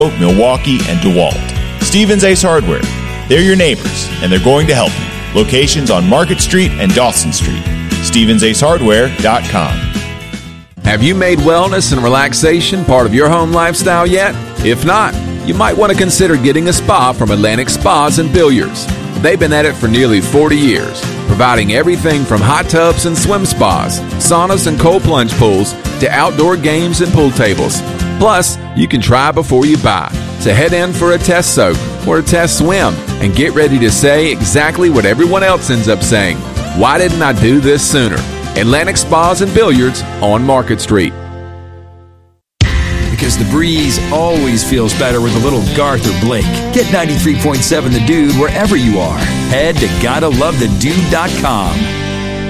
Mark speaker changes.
Speaker 1: Milwaukee, and DeWalt. Stevens Ace Hardware. They're your neighbors, and they're going to help you. Locations on Market Street and Dawson Street. StevensAceHardware.com.
Speaker 2: Have you made wellness and relaxation part of your home lifestyle yet? If not, you might want to consider getting a spa from Atlantic Spas and Billiards. They've been at it for nearly 40 years, providing everything from hot tubs and swim spas, saunas and cold plunge pools, to outdoor games and pool tables. Plus, you can try before you buy. So head in for a test soak or a test swim and get ready to say exactly what everyone else ends up saying. Why didn't I do this sooner? Atlantic Spas and Billiards on Market Street.
Speaker 3: Because the breeze always feels better with a little Garth or Blake. Get 93.7 The Dude wherever you are. Head to GottaLoveTheDude.com.